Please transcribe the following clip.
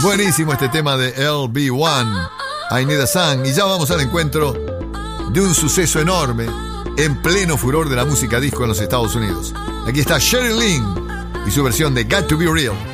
Buenísimo este tema de LB1, I Need a Song. Y ya vamos al encuentro de un suceso enorme en pleno furor de la música disco en los Estados Unidos. Aquí está Sheryl Lynn y su versión de Got to Be Real.